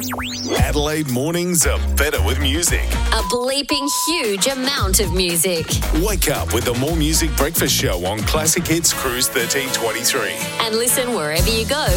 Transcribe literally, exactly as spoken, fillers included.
Adelaide mornings are better with music. A bleeping huge amount of music. Wake up with the More Music Breakfast Show on Classic Hits Cruise thirteen twenty-three. And listen wherever you go